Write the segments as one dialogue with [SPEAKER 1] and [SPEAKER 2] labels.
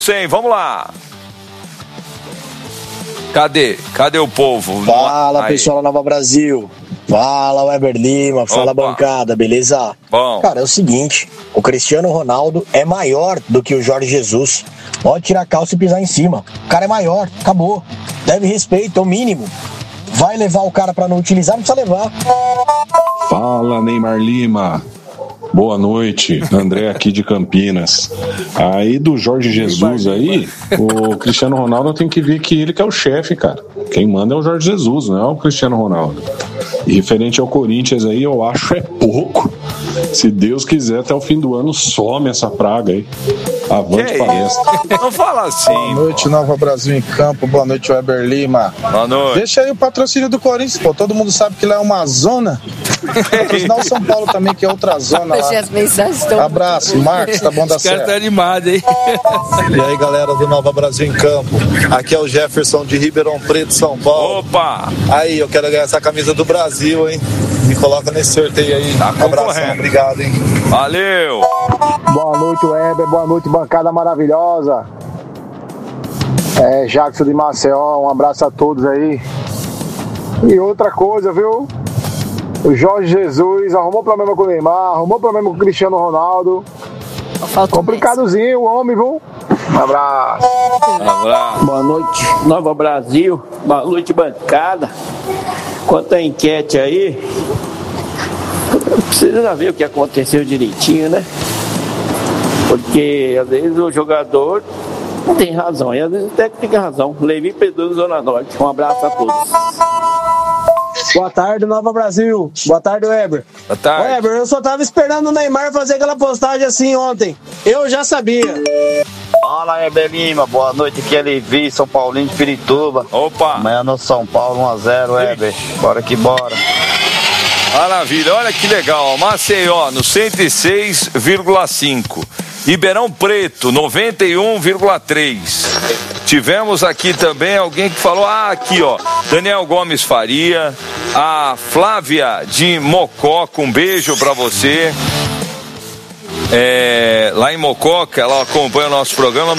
[SPEAKER 1] Sim, vamos lá. Cadê o povo?
[SPEAKER 2] Fala, pessoal da Nova Brasil. Fala, Weber Lima. Fala, bancada, beleza?
[SPEAKER 1] Bom.
[SPEAKER 2] Cara, é o seguinte, o Cristiano Ronaldo é maior do que o Jorge Jesus. Pode tirar a calça e pisar em cima. O cara é maior, acabou. Deve respeito, é o mínimo. Vai levar o cara pra não utilizar, não precisa levar.
[SPEAKER 3] Fala, Neymar Lima. Boa noite, André aqui de Campinas. Aí do Jorge Jesus aí, o Cristiano Ronaldo tem que ver que ele que é o chefe, cara. Quem manda é o Jorge Jesus, não é o Cristiano Ronaldo. E referente ao Corinthians aí, eu acho é pouco. Se Deus quiser, até o fim do ano some essa praga aí. Avante palestra.
[SPEAKER 1] Não fala assim.
[SPEAKER 4] Boa noite, Nova Brasil em Campo. Boa noite, Weber Lima.
[SPEAKER 1] Boa noite.
[SPEAKER 4] Deixa aí o patrocínio do Corinthians, pô. Todo mundo sabe que lá é uma zona. Patrocinar o São Paulo também, que é outra zona lá.
[SPEAKER 5] As mensagens estão...
[SPEAKER 4] Abraço, Marcos, tá bom da
[SPEAKER 5] Os caras
[SPEAKER 4] certo.
[SPEAKER 5] estão animados, hein?
[SPEAKER 6] E aí, galera do Nova Brasil em Campo. Aqui é o Jefferson de Ribeirão Preto, São Paulo.
[SPEAKER 1] Opa!
[SPEAKER 6] Aí, eu quero ganhar essa camisa do Brasil, hein? Me coloca nesse sorteio aí.
[SPEAKER 1] Tá
[SPEAKER 6] Abração, obrigado, hein?
[SPEAKER 1] Valeu!
[SPEAKER 7] Boa noite, Weber. Boa noite, bancada maravilhosa. Jackson de Maceió, um abraço a todos aí. E outra coisa, viu? O Jorge Jesus arrumou problema com o Neymar, arrumou problema com o Cristiano Ronaldo. Complicadozinho o homem, viu? Um abraço.
[SPEAKER 8] Boa noite, Nova Brasil. Boa noite, bancada. Quanto à enquete aí, precisa ver o que aconteceu direitinho, né? Porque às vezes o jogador tem razão, e às vezes o técnico tem razão. Levi Pedroso, Zona Norte. Um abraço a todos.
[SPEAKER 7] Boa tarde, Nova Brasil. Boa tarde, Weber.
[SPEAKER 1] Boa tarde.
[SPEAKER 7] Weber, eu só tava esperando o Neymar fazer aquela postagem assim ontem. Eu já sabia.
[SPEAKER 9] Fala, Weber Lima. Boa noite, aqui é Levi, São Paulinho de Pirituba.
[SPEAKER 1] Opa!
[SPEAKER 9] Amanhã no São Paulo, 1-0, Weber. Bora que bora.
[SPEAKER 1] Maravilha, olha que legal. Maceió no 106,5. Ribeirão Preto, 91,3. Tivemos aqui também alguém que falou, aqui ó, Daniel Gomes Faria, a Flávia de Mococa, um beijo pra você. Lá em Mococa, ela acompanha o nosso programa,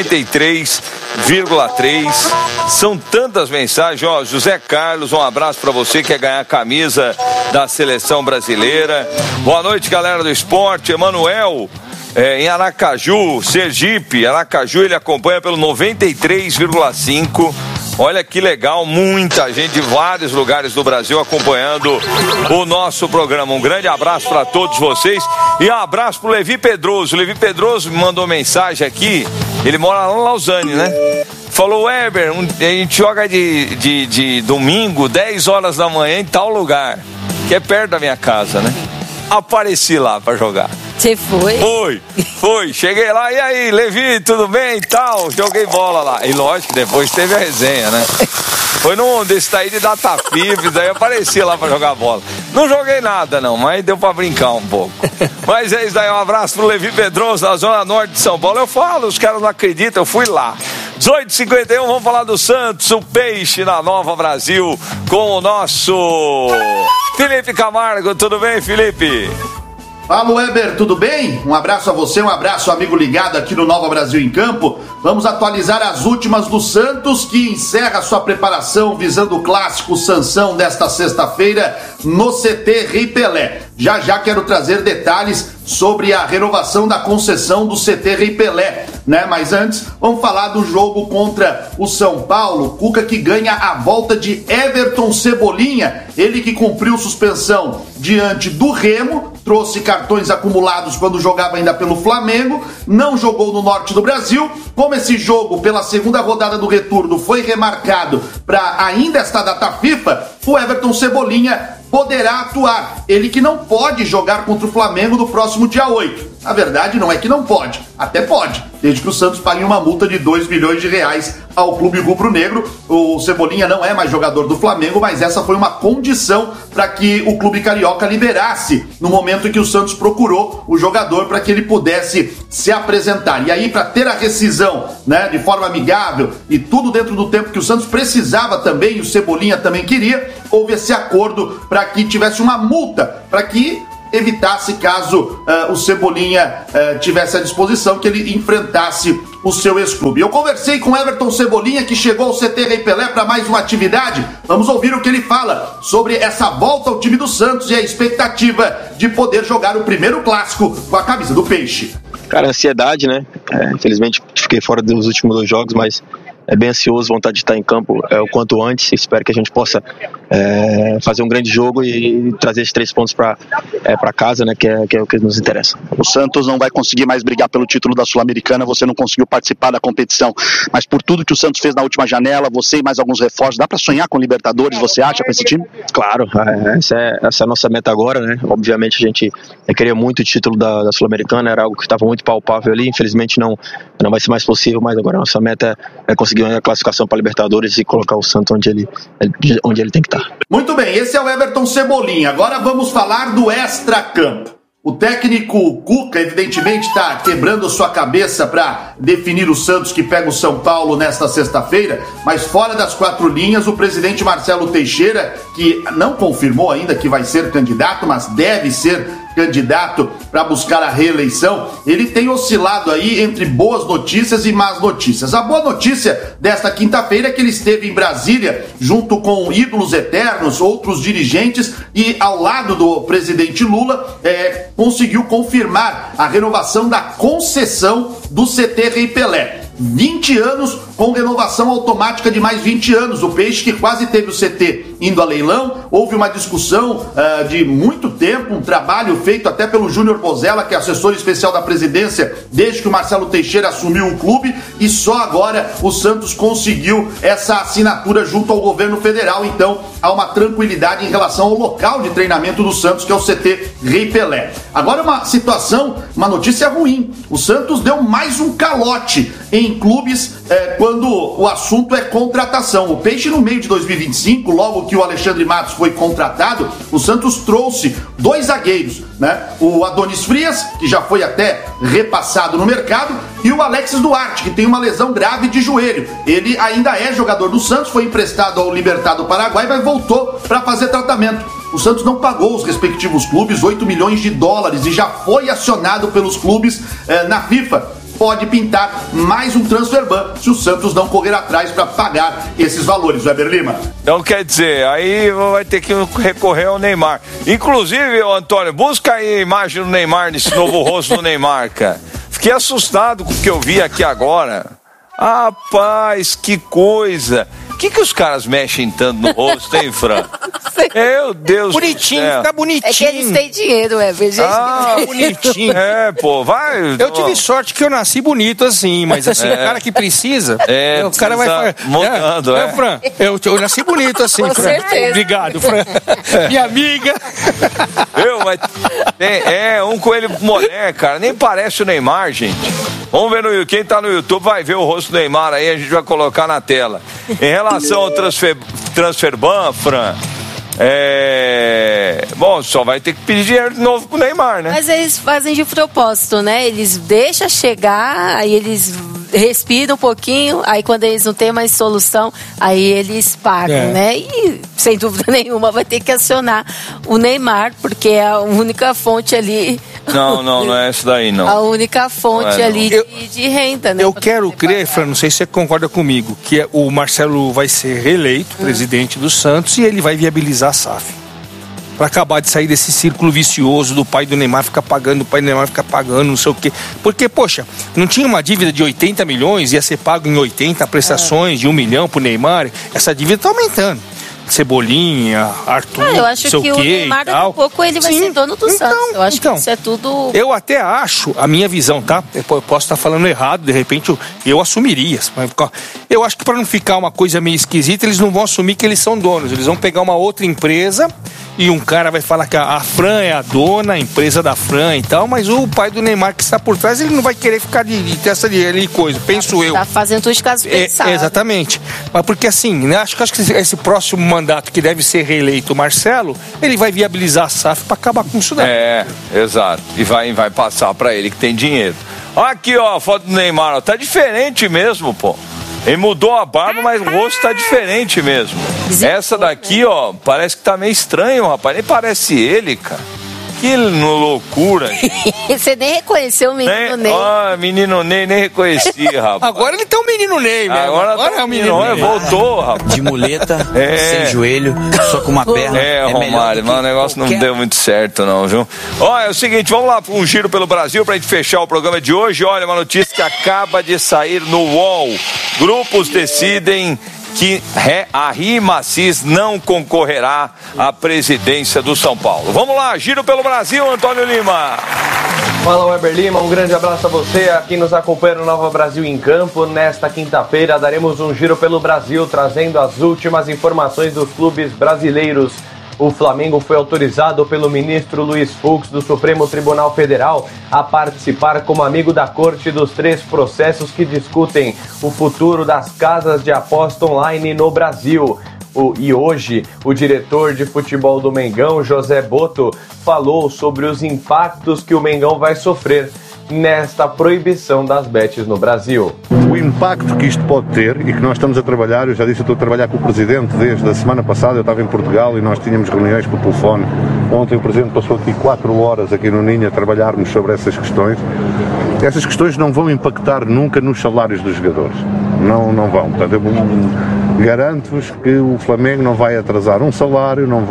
[SPEAKER 1] 93,3. São tantas mensagens, ó, José Carlos, um abraço pra você que quer ganhar a camisa da seleção brasileira. Boa noite, galera do esporte. Emanuel, em Aracaju, Sergipe, Aracaju, ele acompanha pelo 93,5. Olha que legal, muita gente de vários lugares do Brasil acompanhando o nosso programa. Um grande abraço para todos vocês e um abraço pro Levi Pedroso. O Levi Pedroso me mandou mensagem aqui, ele mora lá em Lausanne, né? Falou, Weber, a gente joga de domingo, 10 horas da manhã em tal lugar, que é perto da minha casa, né? Apareci lá para jogar.
[SPEAKER 5] Você foi?
[SPEAKER 1] Foi. Cheguei lá, e aí, Levi, tudo bem e tal? Joguei bola lá. E lógico, depois teve a resenha, né? Foi num desse daí de data FIFA, daí aparecia lá pra jogar bola. Não joguei nada não, mas deu pra brincar um pouco. Mas é isso daí, um abraço pro Levi Pedroso, da Zona Norte de São Paulo. Eu falo, os caras não acreditam, eu fui lá. 18h51, vamos falar do Santos, o Peixe na Nova Brasil, com o nosso Felipe Camargo. Tudo bem, Felipe?
[SPEAKER 10] Fala, Weber, tudo bem? Um abraço a você, um abraço, amigo ligado aqui no Nova Brasil em Campo. Vamos atualizar as últimas do Santos, que encerra sua preparação visando o clássico Sansão desta sexta-feira no CT Rei Pelé. Já quero trazer detalhes sobre a renovação da concessão do CT Rei Pelé, né? Mas antes, vamos falar do jogo contra o São Paulo. Cuca que ganha a volta de Everton Cebolinha, ele que cumpriu suspensão diante do Remo, trouxe cartões acumulados quando jogava ainda pelo Flamengo, não jogou no norte do Brasil. Como esse jogo pela segunda rodada do retorno foi remarcado para ainda esta data FIFA, o Everton Cebolinha poderá atuar. Ele que não pode jogar contra o Flamengo no próximo dia 8. A verdade não é que não pode, até pode, desde que o Santos pague uma multa de R$2 milhões ao clube rubro-negro. O Cebolinha não é mais jogador do Flamengo, mas essa foi uma condição para que o clube carioca liberasse no momento em que o Santos procurou o jogador para que ele pudesse se apresentar. E aí, para ter a rescisão, né, de forma amigável e tudo dentro do tempo que o Santos precisava também, e o Cebolinha também queria, houve esse acordo para que tivesse uma multa, para que evitasse, caso o Cebolinha tivesse à disposição, que ele enfrentasse o seu ex-clube. Eu conversei com Everton Cebolinha, que chegou ao CT Rei Pelé para mais uma atividade. Vamos ouvir o que ele fala sobre essa volta ao time do Santos e a expectativa de poder jogar o primeiro clássico com a camisa do Peixe.
[SPEAKER 11] Cara, ansiedade, né? Infelizmente fiquei fora dos últimos 2 jogos, mas bem ansioso, vontade de estar em campo o quanto antes. Espero que a gente possa fazer um grande jogo e trazer esses 3 pontos para casa, né? Que é o que nos interessa.
[SPEAKER 12] O Santos não vai conseguir mais brigar pelo título da Sul-Americana, você não conseguiu participar da competição, mas por tudo que o Santos fez na última janela, você e mais alguns reforços, dá para sonhar com Libertadores, você acha, com esse time?
[SPEAKER 11] Claro, essa é a nossa meta agora, né? Obviamente a gente queria muito o título da Sul-Americana, era algo que estava muito palpável ali, infelizmente não vai ser mais possível, mas agora a nossa meta é conseguir a classificação para Libertadores e colocar o Santos onde ele tem que estar.
[SPEAKER 10] Muito bem, esse é o Everton Cebolinha. Agora vamos falar do extracampo. O técnico Cuca, evidentemente, está quebrando sua cabeça para definir o Santos, que pega o São Paulo nesta sexta-feira, mas fora das 4 linhas, o presidente Marcelo Teixeira, que não confirmou ainda que vai ser candidato, mas deve ser candidato para buscar a reeleição, ele tem oscilado aí entre boas notícias e más notícias. A boa notícia desta quinta-feira é que ele esteve em Brasília junto com ídolos eternos, outros dirigentes, e ao lado do presidente Lula conseguiu confirmar a renovação da concessão do CT Rei Pelé. 20 anos com renovação automática de mais 20 anos. O Peixe, que quase teve o CT indo a leilão, houve uma discussão de muito tempo, um trabalho feito até pelo Júnior Bozella, que é assessor especial da presidência desde que o Marcelo Teixeira assumiu o clube, e só agora o Santos conseguiu essa assinatura junto ao governo federal. Então há uma tranquilidade em relação ao local de treinamento do Santos, que é o CT Rei Pelé. Agora uma notícia ruim. O Santos deu mais um calote em clubes quando o assunto é contratação. O Peixe, no meio de 2025, logo que o Alexandre Matos foi contratado, o Santos trouxe 2 zagueiros, né? O Adonis Frias, que já foi até repassado no mercado, e o Alexis Duarte, que tem uma lesão grave de joelho. Ele ainda é jogador do Santos, foi emprestado ao Libertad do Paraguai, mas voltou para fazer tratamento. O Santos não pagou os respectivos clubes 8 milhões de dólares e já foi acionado pelos clubes na FIFA. Pode pintar mais um transfer ban se o Santos não correr atrás para pagar esses valores, Weber Lima.
[SPEAKER 1] Então quer dizer, aí vai ter que recorrer ao Neymar. Inclusive, Antônio, busca aí a imagem do Neymar, nesse novo rosto do Neymar, cara. Fiquei assustado com o que eu vi aqui agora. Rapaz, que coisa. O que os caras mexem tanto no rosto, hein, Fran? Meu Deus
[SPEAKER 5] bonitinho,
[SPEAKER 1] do céu.
[SPEAKER 5] fica bonitinho.
[SPEAKER 13] É que eles têm dinheiro, gente.
[SPEAKER 5] Bonitinho.
[SPEAKER 1] Pô, vai.
[SPEAKER 5] Eu tive sorte que eu nasci bonito assim, mas assim, o cara que precisa, o cara vai
[SPEAKER 1] mudando,
[SPEAKER 5] Fran, eu nasci bonito assim,
[SPEAKER 13] com
[SPEAKER 5] Fran.
[SPEAKER 13] certeza.
[SPEAKER 5] Obrigado, Fran. Minha amiga.
[SPEAKER 1] Mas um coelho mulher, cara. Nem parece o Neymar, gente. Vamos ver quem tá no YouTube vai ver o rosto do Neymar aí, a gente vai colocar na tela. Em relação ao transfer ban, Fran, bom, só vai ter que pedir dinheiro de novo pro Neymar, né?
[SPEAKER 13] Mas eles fazem de propósito, né? Eles deixam chegar, aí eles respiram um pouquinho, aí quando eles não têm mais solução, aí eles pagam, né? E sem dúvida nenhuma vai ter que acionar o Neymar, porque é a única fonte ali.
[SPEAKER 1] Não é essa daí, não.
[SPEAKER 13] A única fonte ali de renda, né?
[SPEAKER 5] Eu quero crer, Fran, não sei se você concorda comigo, que o Marcelo vai ser reeleito presidente do Santos e ele vai viabilizar a SAF. Para acabar de sair desse círculo vicioso do pai do Neymar ficar pagando, não sei o quê. Porque, poxa, não tinha uma dívida de 80 milhões, ia ser pago em 80 prestações de 1 milhão pro Neymar. Essa dívida tá aumentando. Cebolinha, Arthur,
[SPEAKER 13] eu acho que o Neymar daqui a pouco ele vai ser dono do Santos. Eu acho que isso é tudo...
[SPEAKER 5] Eu até acho, a minha visão, tá? Eu posso estar falando errado, de repente eu assumiria. Eu acho que para não ficar uma coisa meio esquisita, eles não vão assumir que eles são donos. Eles vão pegar uma outra empresa e um cara vai falar que a Fran é a dona, a empresa da Fran e tal, mas o pai do Neymar que está por trás, ele não vai querer ficar de testa de coisa, penso eu.
[SPEAKER 13] Tá fazendo tudo de caso pensado.
[SPEAKER 5] Exatamente. Mas porque assim, né, acho que esse próximo mandato que deve ser reeleito o Marcelo, ele vai viabilizar a SAF para acabar com isso daí.
[SPEAKER 1] Exato. E vai passar para ele que tem dinheiro. Aqui, ó, a foto do Neymar, ó, tá diferente mesmo, pô. Ele mudou a barba, mas o rosto tá diferente mesmo. Essa daqui, ó, parece que tá meio estranho, rapaz. Nem parece ele, cara. Que loucura.
[SPEAKER 13] Você nem reconheceu o menino Ney.
[SPEAKER 1] Menino Ney, nem reconheci, rapaz.
[SPEAKER 5] Agora ele tem um menino Ney, mesmo.
[SPEAKER 1] Agora é o menino Ney. Voltou, rapaz.
[SPEAKER 14] De muleta, sem joelho, só com uma perna.
[SPEAKER 1] Romário, mas o negócio não deu muito certo, não, viu? Olha, é o seguinte, vamos lá para um giro pelo Brasil pra gente fechar o programa de hoje. Olha, uma notícia que acaba de sair no UOL. Grupos decidem que a RIMACIS não concorrerá à presidência do São Paulo. Vamos lá, giro pelo Brasil, Antônio Lima.
[SPEAKER 15] Fala, Weber Lima, um grande abraço a você aqui nos acompanha no Nova Brasil em Campo. Nesta quinta-feira daremos um giro pelo Brasil, trazendo as últimas informações dos clubes brasileiros. O Flamengo foi autorizado pelo ministro Luiz Fux do Supremo Tribunal Federal a participar como amigo da corte dos 3 processos que discutem o futuro das casas de aposta online no Brasil. E hoje, o diretor de futebol do Mengão, José Boto, falou sobre os impactos que o Mengão vai sofrer nesta proibição das bets no Brasil.
[SPEAKER 16] O impacto que isto pode ter e que nós estamos a trabalhar, eu já disse, eu estou a trabalhar com o Presidente desde a semana passada, eu estava em Portugal e nós tínhamos reuniões por telefone. Ontem o Presidente passou aqui 4 horas aqui no Ninho a trabalharmos sobre essas questões. Essas questões não vão impactar nunca nos salários dos jogadores. Não vão. Portanto, eu garanto-vos que o Flamengo não vai atrasar um salário, não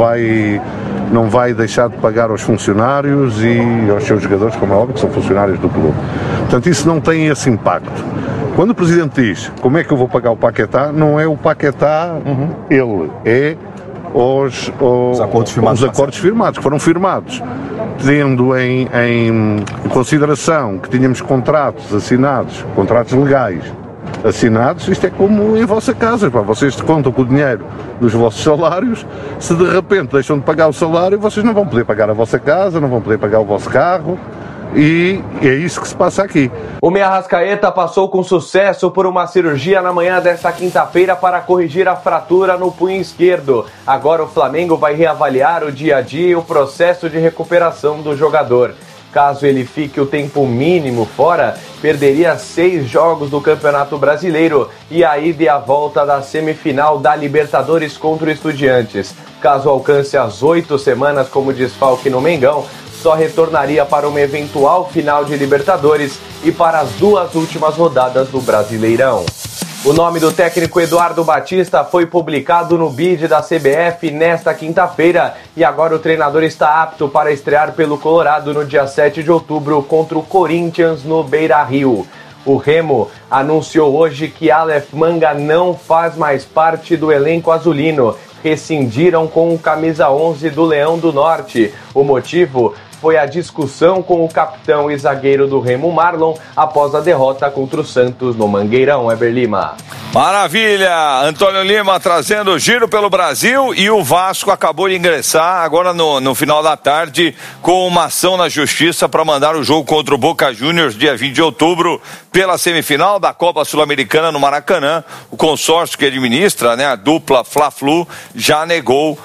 [SPEAKER 16] vai deixar de pagar aos funcionários e aos seus jogadores, como é óbvio, que são funcionários do clube. Portanto, isso não tem esse impacto. Quando o Presidente diz como é que eu vou pagar o Paquetá, não é o Paquetá ele, é os acordos firmados, que foram firmados, tendo em consideração que tínhamos contratos assinados, contratos legais assinados. Isto é como em vossa casa, vocês contam com o dinheiro dos vossos salários, se de repente deixam de pagar o salário, vocês não vão poder pagar a vossa casa, não vão poder pagar o vosso carro, e é isso que se passa aqui.
[SPEAKER 15] O Meia Arrascaeta passou com sucesso por uma cirurgia na manhã desta quinta-feira para corrigir a fratura no punho esquerdo. Agora o Flamengo vai reavaliar o dia a dia e o processo de recuperação do jogador. Caso ele fique o tempo mínimo fora, perderia 6 jogos do Campeonato Brasileiro e a ida e a volta da semifinal da Libertadores contra o Estudiantes. Caso alcance as 8 semanas como desfalque no Mengão, só retornaria para uma eventual final de Libertadores e para as 2 últimas rodadas do Brasileirão. O nome do técnico Eduardo Batista foi publicado no bid da CBF nesta quinta-feira e agora o treinador está apto para estrear pelo Colorado no dia 7 de outubro contra o Corinthians no Beira-Rio. O Remo anunciou hoje que Aleph Manga não faz mais parte do elenco azulino. Rescindiram com o camisa 11 do Leão do Norte. O motivo foi a discussão com o capitão e zagueiro do Remo, Marlon, após a derrota contra o Santos no Mangueirão. Weber Lima.
[SPEAKER 1] Maravilha! Antônio Lima trazendo o giro pelo Brasil, e o Vasco acabou de ingressar agora no final da tarde com uma ação na justiça para mandar o jogo contra o Boca Juniors dia 20 de outubro pela semifinal da Copa Sul-Americana no Maracanã. O consórcio que administra, né, a dupla Fla-Flu, já negou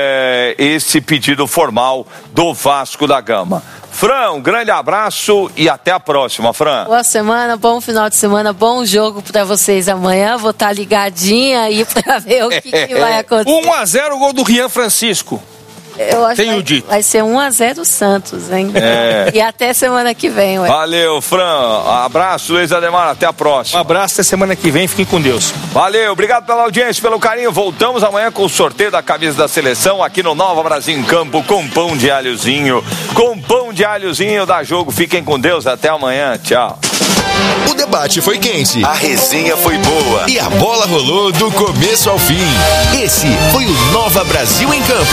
[SPEAKER 1] esse pedido formal do Vasco da Gama. Fran, um grande abraço e até a próxima, Fran.
[SPEAKER 13] Boa semana, bom final de semana, bom jogo pra vocês amanhã. Vou estar ligadinha aí pra ver o que vai acontecer.
[SPEAKER 5] 1-0 o gol do Rian Francisco.
[SPEAKER 13] Eu acho que vai ser 1-0 Santos, hein? E até semana que vem, ué.
[SPEAKER 1] Valeu, Fran. Abraço, Luiz Ademar. Até a próxima.
[SPEAKER 5] Um abraço, até semana que vem. Fiquem com Deus.
[SPEAKER 1] Valeu, obrigado pela audiência, pelo carinho. Voltamos amanhã com o sorteio da camisa da seleção aqui no Nova Brasil em Campo com pão de alhozinho. Com pão de alhozinho da Jogo. Fiquem com Deus. Até amanhã. Tchau.
[SPEAKER 17] O debate foi quente, a resenha foi boa e a bola rolou do começo ao fim. Esse foi o Nova Brasil em Campo.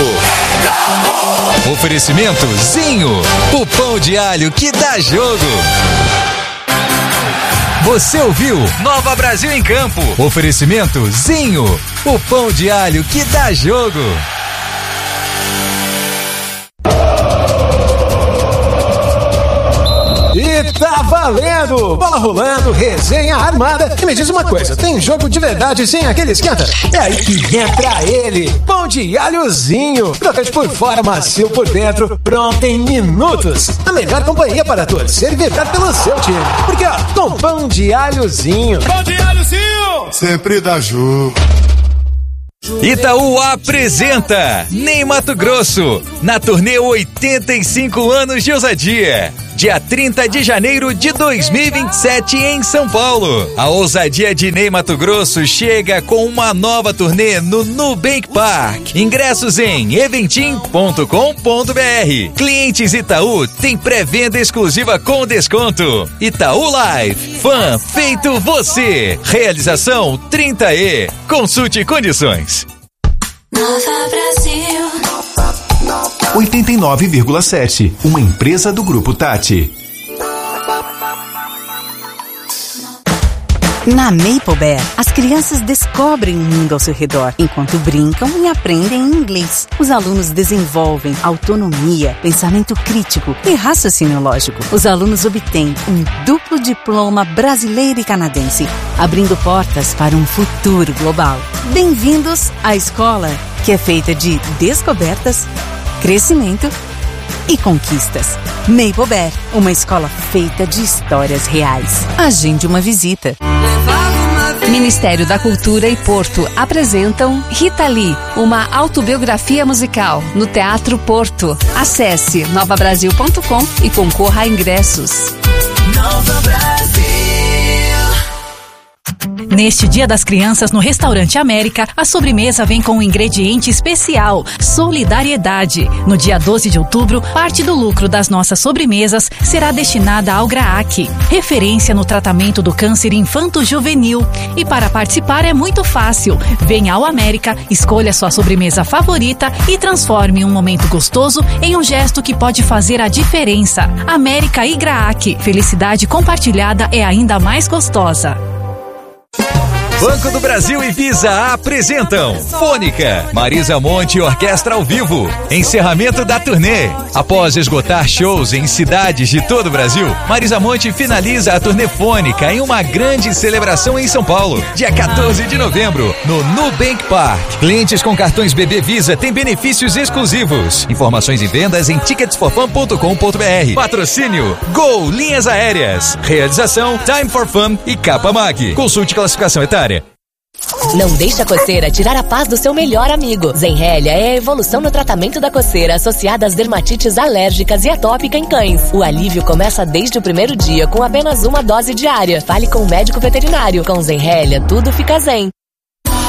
[SPEAKER 17] Oferecimento Zinho, o pão de alho que dá jogo. Você ouviu Nova Brasil em Campo. Oferecimento Zinho, o pão de alho que dá jogo.
[SPEAKER 18] E tá valendo! Bola rolando, resenha armada. E me diz uma coisa, tem jogo de verdade sem aquele esquenta? É aí que entra ele, pão de alhozinho. Crocante por fora, macio por dentro, pronto em minutos. A melhor companhia para torcer e vibrar pelo seu time. Porque ó, com pão de alhozinho.
[SPEAKER 19] Pão de alhozinho! Sempre dá jogo. Itaú apresenta Ney Matogrosso na turnê 85 anos de ousadia. Dia 30 de janeiro de 2027 em São Paulo. A ousadia de Ney Matogrosso chega com uma nova turnê no Nubank Park. Ingressos em eventim.com.br. Clientes Itaú tem pré-venda exclusiva com desconto. Itaú Live, fã feito você. Realização 30E. Consulte condições.
[SPEAKER 20] Nova Brasil
[SPEAKER 21] 89,7, uma empresa do Grupo Tati.
[SPEAKER 22] Na Maple Bear, as crianças descobrem o mundo ao seu redor, enquanto brincam e aprendem inglês. Os alunos desenvolvem autonomia, pensamento crítico e raciocínio lógico. Os alunos obtêm um duplo diploma brasileiro e canadense, abrindo portas para um futuro global. Bem-vindos à escola, que é feita de descobertas, crescimento e conquistas. Maple Bear, uma escola feita de histórias reais. Agende uma visita.
[SPEAKER 23] Ministério da Cultura e Porto apresentam Rita Lee, uma autobiografia musical, no Teatro Porto. Acesse novabrasil.com e concorra a ingressos.
[SPEAKER 20] Nova Brasil.
[SPEAKER 24] Neste Dia das Crianças no Restaurante América, a sobremesa vem com um ingrediente especial: solidariedade. No dia 12 de outubro, parte do lucro das nossas sobremesas será destinada ao GRAAC, referência no tratamento do câncer infanto-juvenil. E para participar é muito fácil. Venha ao América, escolha sua sobremesa favorita e transforme um momento gostoso em um gesto que pode fazer a diferença. América e GRAAC. Felicidade compartilhada é ainda mais gostosa.
[SPEAKER 19] Banco do Brasil e Visa apresentam Fônica, Marisa Monte e Orquestra ao vivo. Encerramento da turnê. Após esgotar shows em cidades de todo o Brasil, Marisa Monte finaliza a turnê Fônica em uma grande celebração em São Paulo, dia 14 de novembro, no Nubank Park. Clientes com cartões BB Visa têm benefícios exclusivos. Informações e vendas em ticketsforfun.com.br. Patrocínio Gol Linhas Aéreas. Realização Time for Fun e Capa Mag. Consulte classificação etária.
[SPEAKER 25] Não deixe a coceira tirar a paz do seu melhor amigo. Zenrelia é a evolução no tratamento da coceira associada às dermatites alérgicas e atópica em cães. O alívio começa desde o primeiro dia com apenas uma dose diária. Fale com o médico veterinário. Com Zenrelia, tudo fica zen.